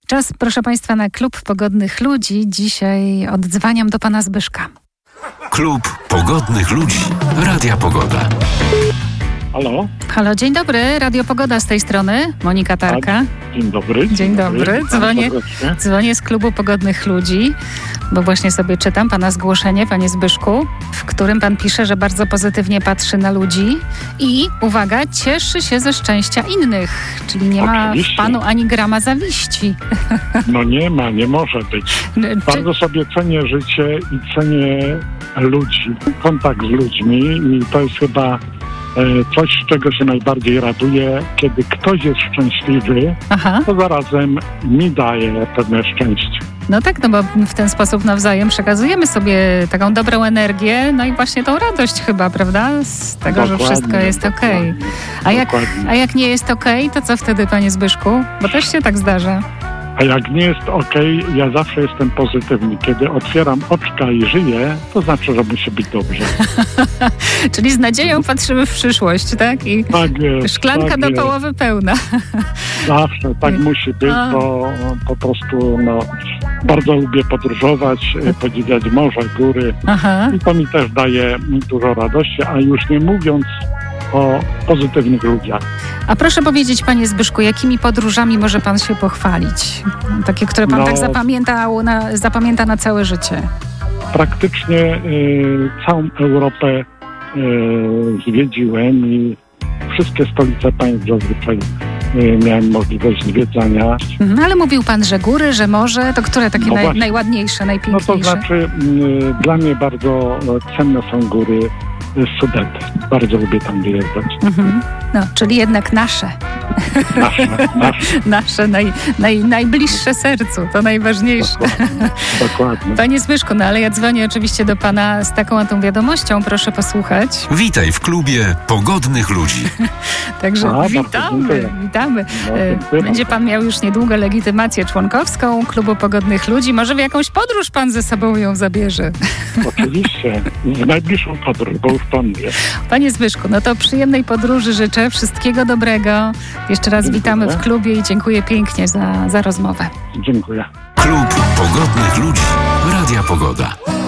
Czas, proszę Państwa, na Klub Pogodnych Ludzi. Dzisiaj oddzwaniam do pana Zbyszka. Klub Pogodnych Ludzi. Radia Pogoda. Halo? Halo, dzień dobry. Radio Pogoda z tej strony. Monika Tarka. Dzień dobry. Dzień dobry. Dzwonię z Klubu Pogodnych Ludzi, bo właśnie sobie czytam pana zgłoszenie, panie Zbyszku, w którym pan pisze, że bardzo pozytywnie patrzy na ludzi i, uwaga, cieszy się ze szczęścia innych. Czyli nie ma w panu ani grama zawiści. No nie może być. Bardzo sobie cenię życie i cenię ludzi, kontakt z ludźmi i to jest chyba coś, z czego się najbardziej raduję. Kiedy ktoś jest szczęśliwy, to zarazem mi daje pewne szczęście. No tak, no bo w ten sposób nawzajem przekazujemy sobie taką dobrą energię, no i właśnie tą radość chyba, prawda? Z tego, Dokładnie, że wszystko jest okej. A jak nie jest okej, to co wtedy, panie Zbyszku? Bo też się tak zdarza. A jak nie jest okej, ja zawsze jestem pozytywny. Kiedy otwieram oczka i żyję, to znaczy, że musi być dobrze. Czyli z nadzieją patrzymy w przyszłość, tak? I tak jest, szklanka tak do jest. połowy pełna. Zawsze tak musi być, bo po prostu bardzo lubię podróżować, podziwiać morze, góry. I to mi też daje dużo radości, a już nie mówiąc o pozytywnych ludziach. A proszę powiedzieć, panie Zbyszku, jakimi podróżami może pan się pochwalić? Takie, które pan tak zapamięta na całe życie. Praktycznie całą Europę zwiedziłem i wszystkie stolice państw zazwyczaj miałem możliwość zwiedzania. Ale mówił pan, że góry, że morze, to które takie najładniejsze, najpiękniejsze? No to znaczy dla mnie bardzo cenne są góry Sudety. Bardzo lubię tam wyjeżdżać. No, czyli jednak nasze. Nasze, najbliższe sercu, to najważniejsze. Dokładnie. Panie Zbyszku, no ale ja dzwonię oczywiście do pana z taką oto wiadomością, proszę posłuchać. Witaj w Klubie Pogodnych Ludzi. Także witamy. Będzie pan miał już niedługo legitymację członkowską Klubu Pogodnych Ludzi. Może w jakąś podróż pan ze sobą ją zabierze? Oczywiście. W najbliższą podróż, bo już pan wie. Panie Zbyszku, no to przyjemnej podróży życzę. Wszystkiego dobrego. Jeszcze raz witamy w klubie i dziękuję pięknie za rozmowę. Dziękuję. Klub Pogodnych Ludzi. Radia Pogoda.